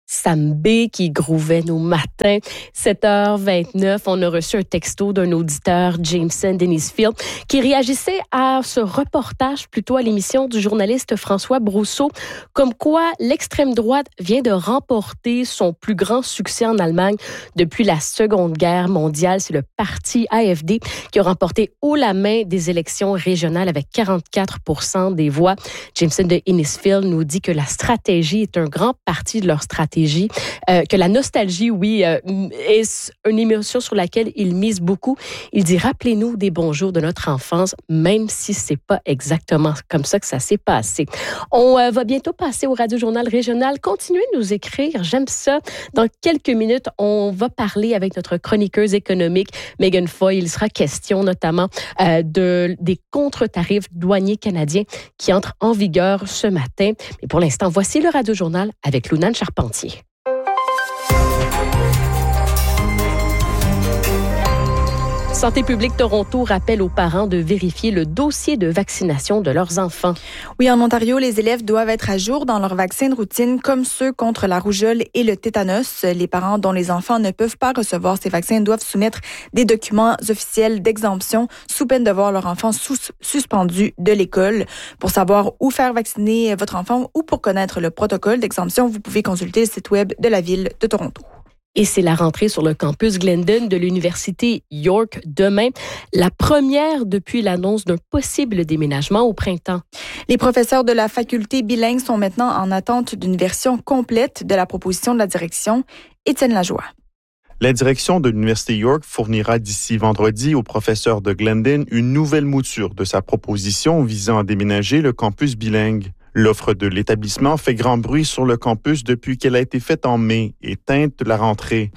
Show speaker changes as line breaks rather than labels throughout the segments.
Sam B qui grouvait nos matins. 7h29, on a reçu un texto d'un auditeur, Jameson Dennisfield, qui réagissait à ce reportage, plutôt à l'émission du journaliste François Brousseau, comme quoi l'extrême droite vient de remporter son plus grand succès en Allemagne depuis la Seconde Guerre mondiale. C'est le parti AfD qui a remporté haut la main des élections régionales avec 44% des voix. Jameson Dennisfield nous dit que la stratégie est un grand parti de leur stratégie. Que la nostalgie, oui, est une émotion sur laquelle il mise beaucoup. Il dit, rappelez-nous des bons jours de notre enfance, même si c'est pas exactement comme ça que ça s'est passé. On va bientôt passer au Radio-Journal régional. Continuez de nous écrire, j'aime ça. Dans quelques minutes, on va parler avec notre chroniqueuse économique, Megan Foy. Il sera question notamment des contre-tarifs douaniers canadiens qui entrent en vigueur ce matin. Mais pour l'instant, voici le Radio-Journal avec Lounane Charpentier. Santé publique Toronto rappelle aux parents de vérifier le dossier de vaccination de leurs enfants.
Oui, en Ontario, les élèves doivent être à jour dans leurs vaccins de routine comme ceux contre la rougeole et le tétanos. Les parents dont les enfants ne peuvent pas recevoir ces vaccins doivent soumettre des documents officiels d'exemption sous peine de voir leur enfant suspendu de l'école. Pour savoir où faire vacciner votre enfant ou pour connaître le protocole d'exemption, vous pouvez consulter le site web de la Ville de Toronto.
Et c'est la rentrée sur le campus Glendon de l'Université York demain, la première depuis l'annonce d'un possible déménagement au printemps.
Les professeurs de la faculté bilingue sont maintenant en attente d'une version complète de la proposition de la direction. Étienne Lajoie.
La direction de l'Université York fournira d'ici vendredi aux professeurs de Glendon une nouvelle mouture de sa proposition visant à déménager le campus bilingue. L'offre de l'établissement fait grand bruit sur le campus depuis qu'elle a été faite en mai et teinte la rentrée.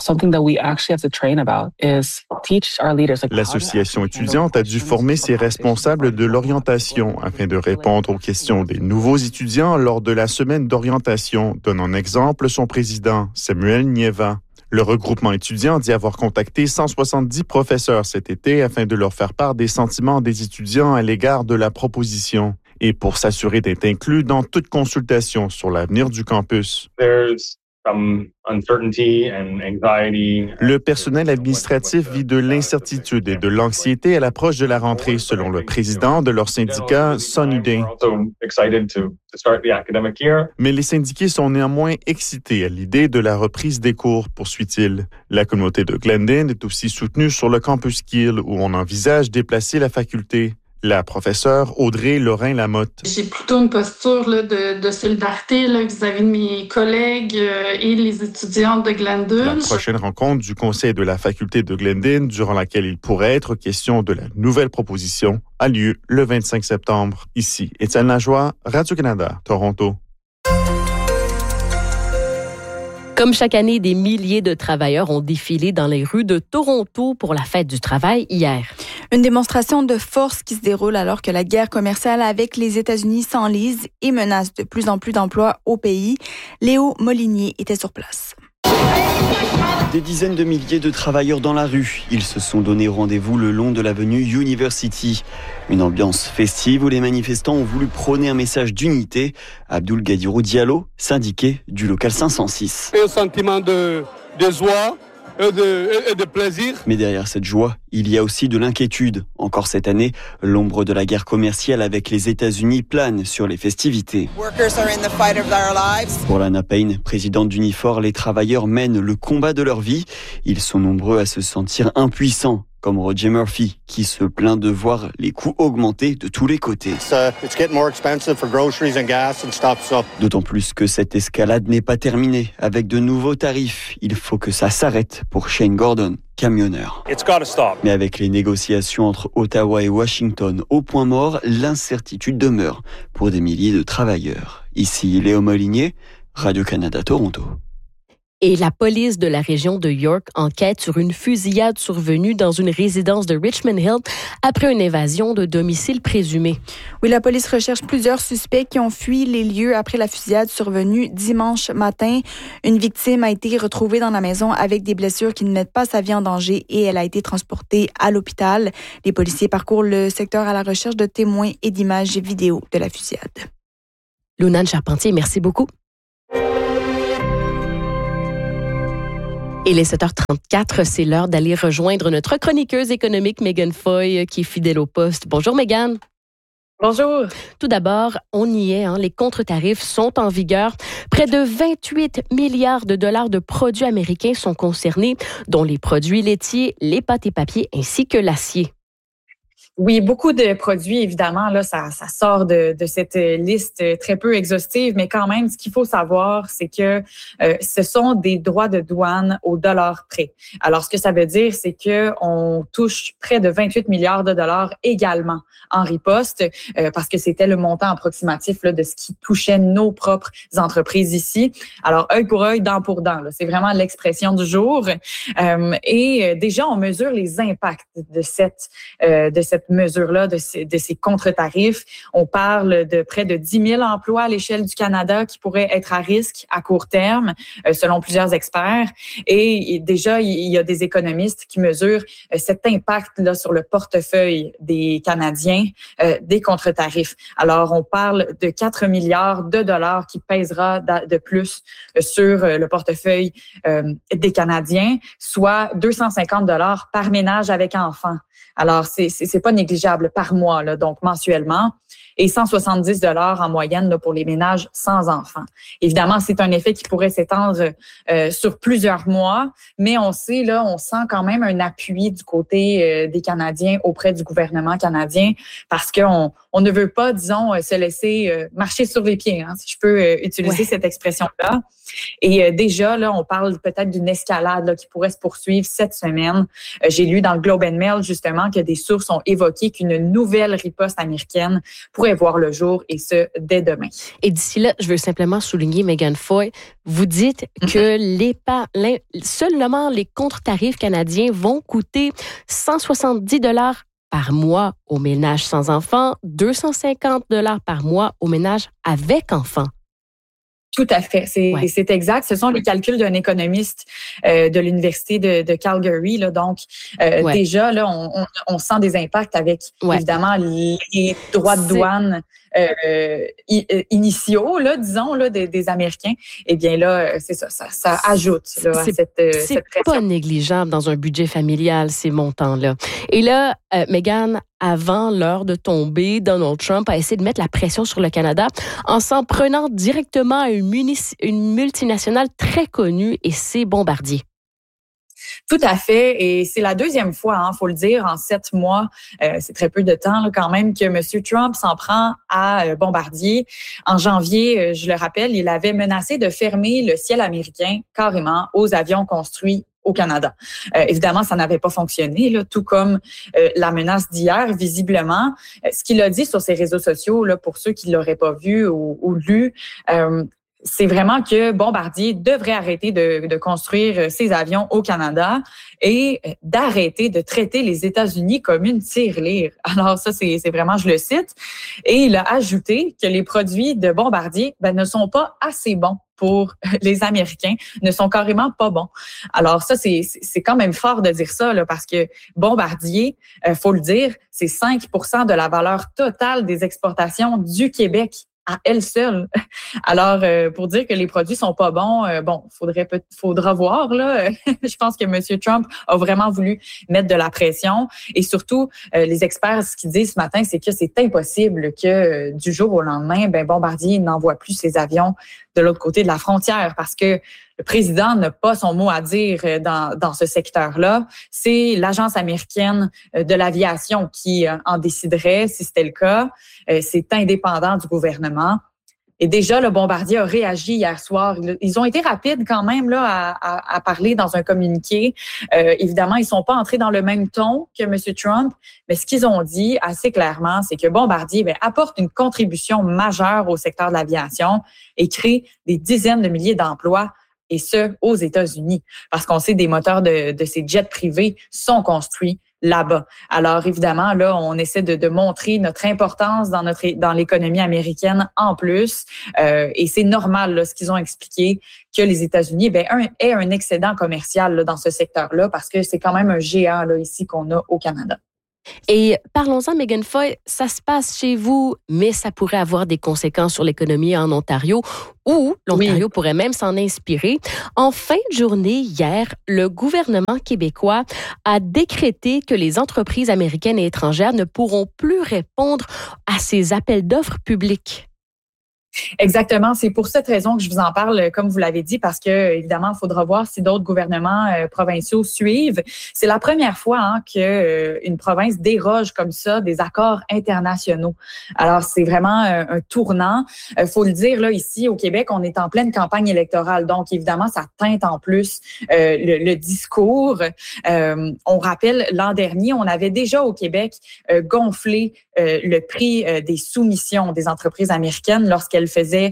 L'association étudiante a dû former ses responsables de l'orientation afin de répondre aux questions des nouveaux étudiants lors de la semaine d'orientation, donnant en exemple son président, Samuel Nieva. Le regroupement étudiant dit avoir contacté 170 professeurs cet été afin de leur faire part des sentiments des étudiants à l'égard de la proposition et pour s'assurer d'être inclus dans toute consultation sur l'avenir du campus. Le personnel administratif vit de l'incertitude et de l'anxiété à l'approche de la rentrée, selon le président de leur syndicat, Sunny Day. Mais les syndiqués sont néanmoins excités à l'idée de la reprise des cours, poursuit-il. La communauté de Glendon est aussi soutenue sur le campus Kiel, où on envisage déplacer la faculté. La professeure Audrey Lorrain-Lamotte.
J'ai plutôt une posture de solidarité vis-à-vis de mes collègues et les étudiants de Glendon.
La prochaine rencontre du conseil de la faculté de Glendon, durant laquelle il pourrait être question de la nouvelle proposition, a lieu le 25 septembre. Ici, Étienne Lajoie, Radio-Canada, Toronto.
Comme chaque année, des milliers de travailleurs ont défilé dans les rues de Toronto pour la fête du travail hier.
Une démonstration de force qui se déroule alors que la guerre commerciale avec les États-Unis s'enlise et menace de plus en plus d'emplois au pays. Léo Molinier était sur place.
Des dizaines de milliers de travailleurs dans la rue. Ils se sont donné rendez-vous le long de l'avenue University. Une ambiance festive où les manifestants ont voulu prôner un message d'unité. Abdoul Gadirou Diallo, syndiqué du local 506.
Un sentiment de joie et de plaisir.
Mais derrière cette joie, il y a aussi de l'inquiétude. Encore cette année, l'ombre de la guerre commerciale avec les États-Unis plane sur les festivités. Pour Lana Payne, présidente d'Unifor, les travailleurs mènent le combat de leur vie. Ils sont nombreux à se sentir impuissants, comme Roger Murphy, qui se plaint de voir les coûts augmenter de tous les côtés. D'autant plus que cette escalade n'est pas terminée. Avec de nouveaux tarifs, il faut que ça s'arrête pour Shane Gordon, camionneur. Mais avec les négociations entre Ottawa et Washington au point mort, l'incertitude demeure pour des milliers de travailleurs. Ici, Léo Molinier, Radio-Canada, Toronto.
Et la police de la région de York enquête sur une fusillade survenue dans une résidence de Richmond Hill après une évasion de domicile présumée.
Oui, la police recherche plusieurs suspects qui ont fui les lieux après la fusillade survenue dimanche matin. Une victime a été retrouvée dans la maison avec des blessures qui ne mettent pas sa vie en danger et elle a été transportée à l'hôpital. Les policiers parcourent le secteur à la recherche de témoins et d'images vidéo de la fusillade.
Lounane Charpentier, merci beaucoup. Il est 7h34, c'est l'heure d'aller rejoindre notre chroniqueuse économique Megan Foy qui est fidèle au poste. Bonjour Megan.
Bonjour.
Tout d'abord, on y est, les contre-tarifs sont en vigueur. Près de 28 milliards de dollars de produits américains sont concernés, dont les produits laitiers, les pâtes et papiers ainsi que l'acier.
Oui, beaucoup de produits, évidemment, là, ça sort de cette liste très peu exhaustive, mais quand même, ce qu'il faut savoir, c'est que ce sont des droits de douane au dollar près. Alors, ce que ça veut dire, c'est que on touche près de 28 milliards de dollars également en riposte, parce que c'était le montant approximatif là, de ce qui touchait nos propres entreprises ici. Alors, œil pour œil, dent pour dent, là, c'est vraiment l'expression du jour. Et déjà, on mesure les impacts de cette mesure-là, de ces contre-tarifs. On parle de près de 10 000 emplois à l'échelle du Canada qui pourraient être à risque à court terme, selon plusieurs experts. Et déjà, il y a des économistes qui mesurent cet impact-là sur le portefeuille des Canadiens des contre-tarifs. Alors, on parle de 4 milliards de dollars qui pèsera de plus sur le portefeuille des Canadiens, soit 250 dollars par ménage avec enfants. Alors, c'est pas négligeable par mois, là, donc mensuellement, et 170 dollars en moyenne là, pour les ménages sans enfants. Évidemment, c'est un effet qui pourrait s'étendre sur plusieurs mois, mais on sait, là, on sent quand même un appui du côté des Canadiens auprès du gouvernement canadien parce qu'on ne veut pas, disons, se laisser marcher sur les pieds, si je peux utiliser cette expression-là. Et déjà, là, on parle peut-être d'une escalade là, qui pourrait se poursuivre cette semaine. J'ai lu dans le Globe and Mail, justement, que des sources ont évoqué qu'une nouvelle riposte américaine pourrait voir le jour, et ce, dès demain.
Et d'ici là, je veux simplement souligner, Megan Foy, vous dites que seulement les contre-tarifs canadiens vont coûter 170 dollars par mois aux ménages sans enfants, 250 dollars par mois aux ménages avec enfants.
Tout à fait, c'est exact. Ce sont les calculs d'un économiste de l'université de Calgary. Là, donc, déjà, là, on sent des impacts avec, évidemment, les droits de douane initiaux, là, disons, là, des Américains. Eh bien là, c'est ça ajoute là, à cette pression.
C'est pas négligeable dans un budget familial, ces montants-là. Et là, Megan, avant l'heure de tomber, Donald Trump a essayé de mettre la pression sur le Canada en s'en prenant directement à une multinationale très connue, et c'est Bombardier.
Tout à fait. Et c'est la deuxième fois, faut le dire, en 7 mois, c'est très peu de temps là, quand même, que M. Trump s'en prend à Bombardier. En janvier, je le rappelle, il avait menacé de fermer le ciel américain carrément aux avions construits au Canada. Évidemment, ça n'avait pas fonctionné, là, tout comme la menace d'hier, visiblement. Ce qu'il a dit sur ses réseaux sociaux, là, pour ceux qui ne l'auraient pas vu ou lu, c'est vraiment que Bombardier devrait arrêter de construire ses avions au Canada et d'arrêter de traiter les États-Unis comme une tirelire. Alors ça, c'est vraiment, je le cite. Et il a ajouté que les produits de Bombardier ne sont pas assez bons pour les Américains, ne sont carrément pas bons. Alors ça, c'est quand même fort de dire ça, là, parce que Bombardier, faut le dire, c'est 5% de la valeur totale des exportations du Québec à elle seule. Alors, pour dire que les produits sont pas bons, faudra voir, là. Je pense que M. Trump a vraiment voulu mettre de la pression. Et surtout, les experts, ce qu'ils disent ce matin, c'est que c'est impossible que du jour au lendemain, Bombardier n'envoie plus ses avions de l'autre côté de la frontière, parce que le président n'a pas son mot à dire dans ce secteur-là. C'est l'Agence américaine de l'aviation qui en déciderait si c'était le cas. C'est indépendant du gouvernement. Et déjà, le Bombardier a réagi hier soir. Ils ont été rapides quand même là à parler dans un communiqué. Évidemment, ils sont pas entrés dans le même ton que M. Trump, mais ce qu'ils ont dit assez clairement, c'est que Bombardier apporte une contribution majeure au secteur de l'aviation et crée des dizaines de milliers d'emplois, et ce, aux États-Unis, parce qu'on sait des moteurs de ces jets privés sont construits là-bas. Alors, évidemment, là, on essaie de montrer notre importance dans l'économie américaine en plus. Et c'est normal, là, ce qu'ils ont expliqué, que les États-Unis aient un excédent commercial là, dans ce secteur-là, parce que c'est quand même un géant là, ici qu'on a au Canada.
Et parlons-en, Megan Foy, ça se passe chez vous, mais ça pourrait avoir des conséquences sur l'économie en Ontario, ou l'Ontario pourrait même s'en inspirer. En fin de journée, hier, le gouvernement québécois a décrété que les entreprises américaines et étrangères ne pourront plus répondre à ces appels d'offres publics.
Exactement. C'est pour cette raison que je vous en parle, comme vous l'avez dit, parce que évidemment, il faudra voir si d'autres gouvernements provinciaux suivent. C'est la première fois que une province déroge comme ça des accords internationaux. Alors, c'est vraiment un tournant. Faut le dire, là, ici, au Québec, on est en pleine campagne électorale. Donc, évidemment, ça teinte en plus le discours. On rappelle, l'an dernier, on avait déjà au Québec gonflé le prix des soumissions des entreprises américaines lorsqu'elles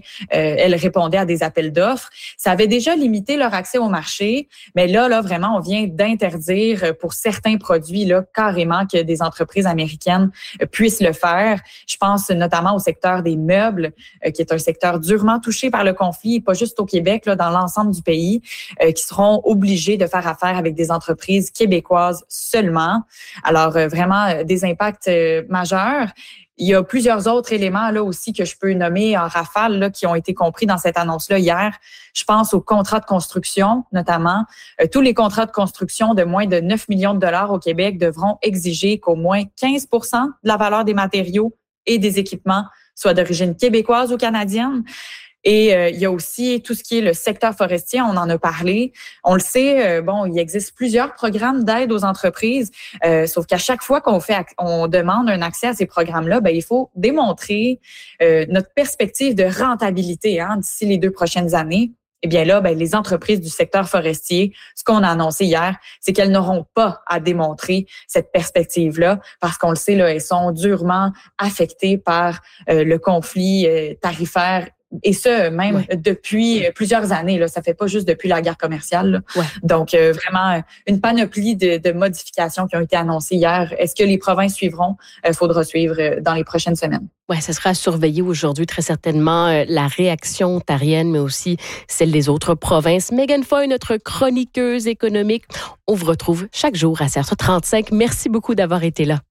elles répondaient à des appels d'offres. Ça avait déjà limité leur accès au marché, mais là, vraiment, on vient d'interdire pour certains produits, là, carrément que des entreprises américaines puissent le faire. Je pense notamment au secteur des meubles, qui est un secteur durement touché par le conflit, pas juste au Québec, là, dans l'ensemble du pays, qui seront obligés de faire affaire avec des entreprises québécoises seulement. Alors, vraiment, des impacts majeurs. Il y a plusieurs autres éléments là aussi que je peux nommer en rafale là, qui ont été compris dans cette annonce-là hier. Je pense aux contrats de construction, notamment. Tous les contrats de construction de moins de 9 millions de dollars au Québec devront exiger qu'au moins 15 % de la valeur des matériaux et des équipements soit d'origine québécoise ou canadienne. Et il y a aussi tout ce qui est le secteur forestier, on en a parlé. On le sait, il existe plusieurs programmes d'aide aux entreprises, sauf qu'à chaque fois on demande un accès à ces programmes-là, il faut démontrer notre perspective de rentabilité d'ici les 2 prochaines années. Eh bien là, les entreprises du secteur forestier, ce qu'on a annoncé hier, c'est qu'elles n'auront pas à démontrer cette perspective-là parce qu'on le sait, là, elles sont durement affectées par le conflit tarifaire. Et ça, même depuis plusieurs années, là, ça fait pas juste depuis la guerre commerciale. Là. Ouais. Donc, vraiment, une panoplie de modifications qui ont été annoncées hier. Est-ce que les provinces suivront? Faudra suivre dans les prochaines semaines.
Oui, ça sera à surveiller aujourd'hui, très certainement, la réaction ontarienne, mais aussi celle des autres provinces. Megan Foy, notre chroniqueuse économique. On vous retrouve chaque jour à 7h35. Merci beaucoup d'avoir été là.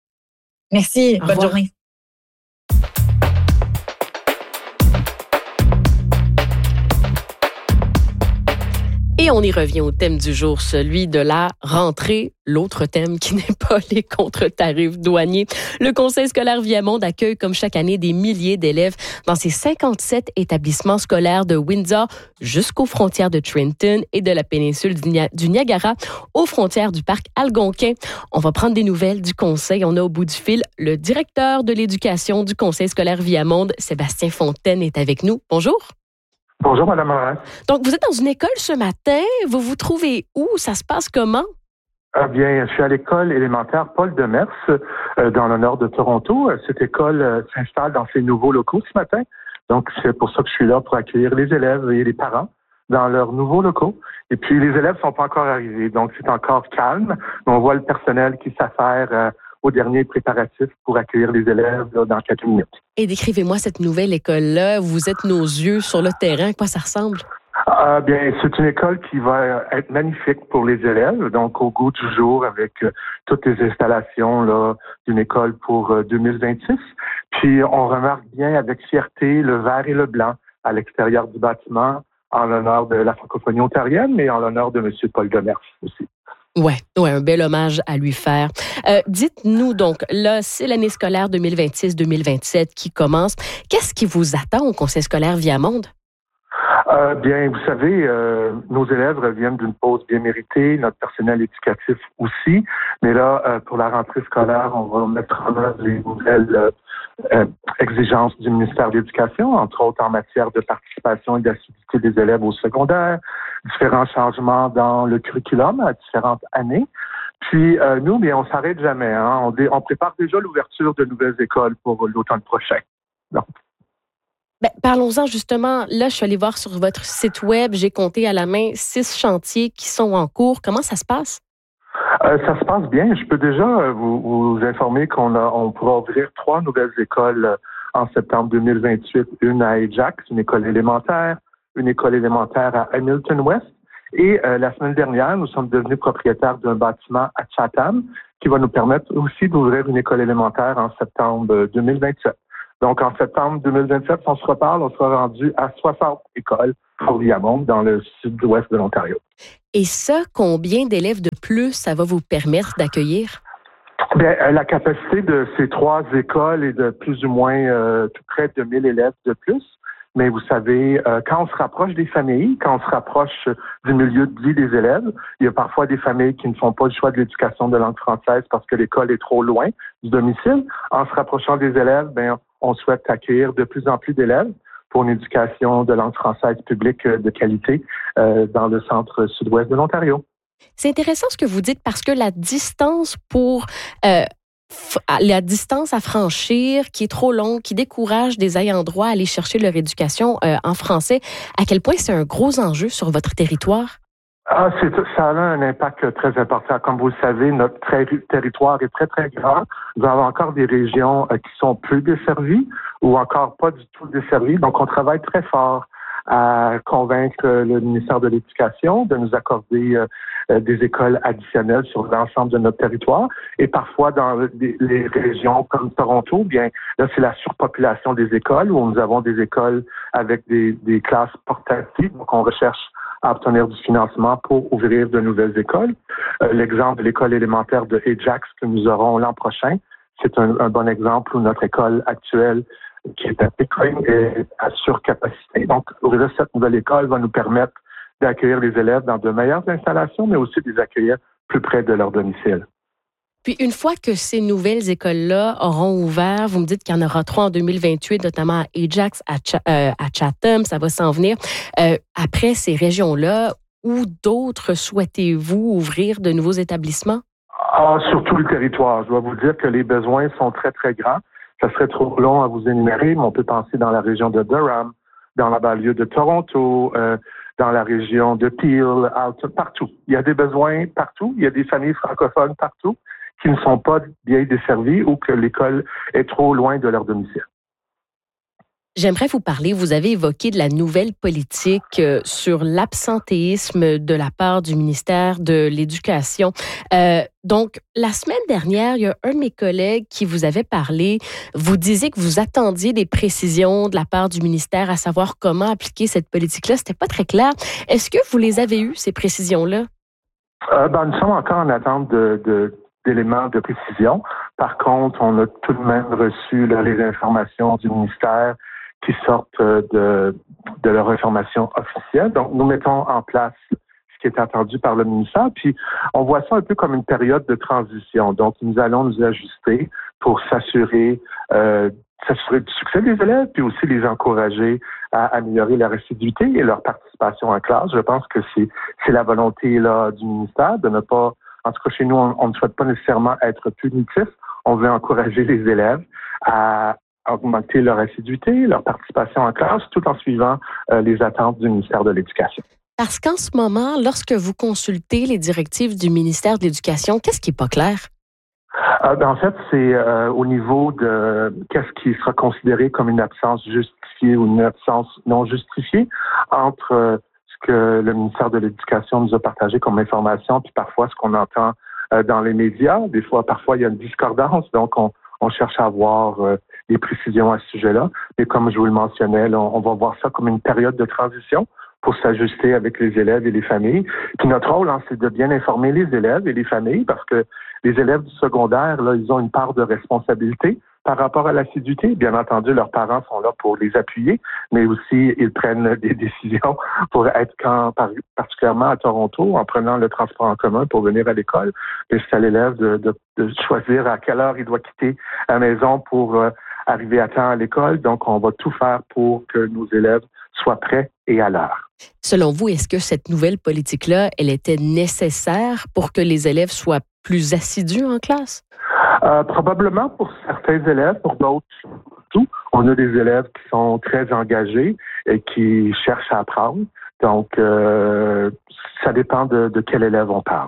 Merci. Bonne journée.
Et on y revient au thème du jour, celui de la rentrée. L'autre thème qui n'est pas les contre-tarifs douaniers. Le Conseil scolaire Viamonde accueille comme chaque année des milliers d'élèves dans ses 57 établissements scolaires de Windsor jusqu'aux frontières de Trenton et de la péninsule du Niagara aux frontières du parc Algonquin. On va prendre des nouvelles du Conseil. On a au bout du fil le directeur de l'éducation du Conseil scolaire Viamonde, Sébastien Fontaine, est avec nous. Bonjour.
Bonjour, Mme Morin.
Donc, vous êtes dans une école ce matin. Vous vous trouvez où? Ça se passe comment?
Bien, je suis à l'école élémentaire Paul Demers, dans le nord de Toronto. Cette école s'installe dans ses nouveaux locaux ce matin. Donc, c'est pour ça que je suis là pour accueillir les élèves et les parents dans leurs nouveaux locaux. Et puis, les élèves sont pas encore arrivés. Donc, c'est encore calme. On voit le personnel qui s'affaire aux derniers préparatifs pour accueillir les élèves là, dans quelques minutes.
Et décrivez-moi cette nouvelle école-là. Vous êtes nos yeux sur le terrain. À quoi ça ressemble?
Bien, c'est une école qui va être magnifique pour les élèves, donc au goût du jour avec toutes les installations là d'une école pour 2026. Puis on remarque bien avec fierté le vert et le blanc à l'extérieur du bâtiment en l'honneur de la francophonie ontarienne, mais en l'honneur de M. Paul Demers aussi.
Ouais, un bel hommage à lui faire. Dites-nous donc, là, c'est l'année scolaire 2026-2027 qui commence. Qu'est-ce qui vous attend au Conseil scolaire Viamonde?
Bien, vous savez, nos élèves reviennent d'une pause bien méritée, notre personnel éducatif aussi. Mais là, pour la rentrée scolaire, on va mettre en œuvre les nouvelles exigences du ministère de l'Éducation, entre autres en matière de participation et d'assiduité des élèves au secondaire, différents changements dans le curriculum à différentes années. Puis nous, bien, on s'arrête jamais. Hein? On prépare déjà l'ouverture de nouvelles écoles pour l'automne prochain. Donc.
Parlons-en justement. Là, je suis allée voir sur votre site web. J'ai compté à la main 6 chantiers qui sont en cours. Comment ça se passe?
Ça se passe bien. Je peux déjà vous informer qu'on pourra ouvrir 3 nouvelles écoles en septembre 2028. Une à Ajax, une école élémentaire à Hamilton West. Et la semaine dernière, nous sommes devenus propriétaires d'un bâtiment à Chatham qui va nous permettre aussi d'ouvrir une école élémentaire en septembre 2027. Donc, en septembre 2027, si on se reparle, on sera rendu à 60 écoles pour Viamont dans le sud-ouest de l'Ontario.
Et ça, combien d'élèves de plus ça va vous permettre d'accueillir?
Bien, la capacité de ces 3 écoles est de plus ou moins tout près de 1000 élèves de plus. Mais vous savez, quand on se rapproche des familles, quand on se rapproche du milieu de vie des élèves, il y a parfois des familles qui ne font pas le choix de l'éducation de langue française parce que l'école est trop loin du domicile. En se rapprochant des élèves, bien, on souhaite accueillir de plus en plus d'élèves pour une éducation de langue française publique de qualité dans le centre sud-ouest de l'Ontario.
C'est intéressant ce que vous dites parce que la distance à franchir, qui est trop longue, qui décourage des ayants droit à aller chercher leur éducation en français, à quel point c'est un gros enjeu sur votre territoire?
Ça a un impact très important. Comme vous le savez, notre territoire est très, très grand. Nous avons encore des régions qui sont peu desservies ou encore pas du tout desservies. Donc, on travaille très fort à convaincre le ministère de l'Éducation de nous accorder des écoles additionnelles sur l'ensemble de notre territoire. Et parfois, dans les régions comme Toronto, bien là, c'est la surpopulation des écoles où nous avons des écoles avec des classes portatives. Donc, on recherche à obtenir du financement pour ouvrir de nouvelles écoles. L'exemple de l'école élémentaire de Ajax que nous aurons l'an prochain, c'est un bon exemple où notre école actuelle qui est à Pickering est à surcapacité. Donc, ouvrir cette nouvelle école va nous permettre d'accueillir les élèves dans de meilleures installations, mais aussi de les accueillir plus près de leur domicile.
Puis, une fois que ces nouvelles écoles-là auront ouvert, vous me dites qu'il y en aura 3 en 2028, notamment à Ajax, à Chatham, ça va s'en venir. Après ces régions-là, où d'autres souhaitez-vous ouvrir de nouveaux établissements?
Sur tout le territoire. Je dois vous dire que les besoins sont très, très grands. Ça serait trop long à vous énumérer, mais on peut penser dans la région de Durham, dans la banlieue de Toronto, dans la région de Peel, partout. Il y a des besoins partout. Il y a des familles francophones partout qui ne sont pas bien desservies ou que l'école est trop loin de leur domicile.
J'aimerais vous parler, vous avez évoqué de la nouvelle politique sur l'absentéisme de la part du ministère de l'Éducation. Donc, la semaine dernière, il y a un de mes collègues qui vous avait parlé. Vous disiez que vous attendiez des précisions de la part du ministère à savoir comment appliquer cette politique-là. C'était pas très clair. Est-ce que vous les avez eues, ces précisions-là?
Nous sommes encore en attente d'éléments de précision. Par contre, on a tout de même reçu les informations du ministère qui sortent de leur information officielle. Donc, nous mettons en place ce qui est attendu par le ministère. Puis, on voit ça un peu comme une période de transition. Donc, nous allons nous ajuster pour s'assurer du succès des élèves, puis aussi les encourager à améliorer leur assiduité et leur participation en classe. Je pense que c'est la volonté là du ministère de ne pas, en tout cas chez nous, on ne souhaite pas nécessairement être punitif. On veut encourager les élèves à augmenter leur assiduité, leur participation en classe, tout en suivant les attentes du ministère de l'Éducation.
Parce qu'en ce moment, lorsque vous consultez les directives du ministère de l'Éducation, qu'est-ce qui n'est pas clair?
En fait, c'est au niveau de qu'est-ce qui sera considéré comme une absence justifiée ou une absence non justifiée entre ce que le ministère de l'Éducation nous a partagé comme information, puis parfois ce qu'on entend dans les médias. Parfois, il y a une discordance, donc on cherche à avoir des précisions à ce sujet-là. Et comme je vous le mentionnais, là, on va voir ça comme une période de transition pour s'ajuster avec les élèves et les familles. Puis notre rôle, c'est de bien informer les élèves et les familles parce que les élèves du secondaire, là, ils ont une part de responsabilité par rapport à l'assiduité. Bien entendu, leurs parents sont là pour les appuyer, mais aussi ils prennent des décisions pour être particulièrement à Toronto, en prenant le transport en commun pour venir à l'école. Et c'est à l'élève de choisir à quelle heure il doit quitter la maison pour arriver à temps à l'école. Donc, on va tout faire pour que nos élèves soient prêts et à l'heure.
Selon vous, est-ce que cette nouvelle politique-là, elle était nécessaire pour que les élèves soient plus assidus en classe?
Probablement pour certains élèves, pour d'autres, tout. On a des élèves qui sont très engagés et qui cherchent à apprendre. Donc, ça dépend de quel élève on parle.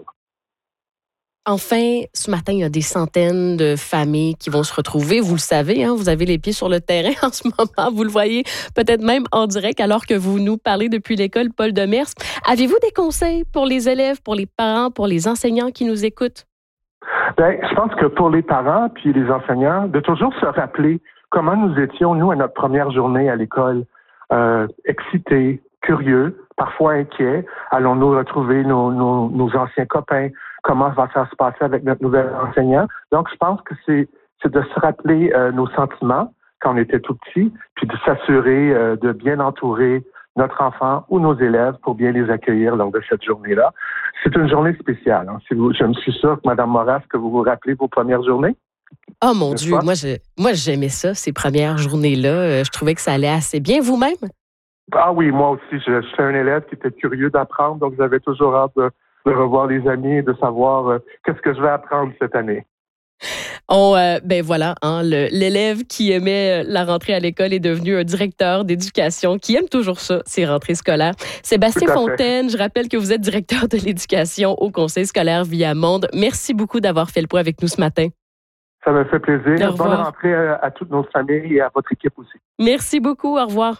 Enfin, ce matin, il y a des centaines de familles qui vont se retrouver. Vous le savez, vous avez les pieds sur le terrain en ce moment. Vous le voyez peut-être même en direct alors que vous nous parlez depuis l'école Paul Demers. Avez-vous des conseils pour les élèves, pour les parents, pour les enseignants qui nous écoutent?
Ben, je pense que pour les parents puis les enseignants, de toujours se rappeler comment nous étions, nous, à notre première journée à l'école, excités, curieux, parfois inquiets. Allons-nous retrouver nos anciens copains? Comment va ça se passer avec notre nouvel enseignant? Donc, je pense que c'est de se rappeler nos sentiments quand on était tout petit, puis de s'assurer de bien entourer notre enfant ou nos élèves pour bien les accueillir lors de cette journée-là. C'est une journée spéciale. Hein. Je me suis sûr que Mme Moras, que vous vous rappelez vos premières journées?
Oh mon Dieu, moi j'aimais ça, ces premières journées-là. Je trouvais que ça allait assez bien. Vous-même?
Ah oui, moi aussi. J'étais un élève qui était curieux d'apprendre, donc j'avais toujours hâte de revoir les amis et de savoir qu'est-ce que je vais apprendre cette année.
Ben voilà, hein, l'élève qui aimait la rentrée à l'école est devenu un directeur d'éducation qui aime toujours ça, ces rentrées scolaires. Sébastien Fontaine, je rappelle que vous êtes directeur de l'éducation au Conseil scolaire Viamonde. Merci beaucoup d'avoir fait le point avec nous ce matin.
Ça me fait plaisir. Bonne rentrée à toutes nos familles et à votre équipe aussi.
Merci beaucoup. Au revoir.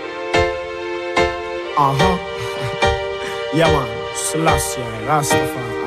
Yeah, man. Selassie, Rastafari.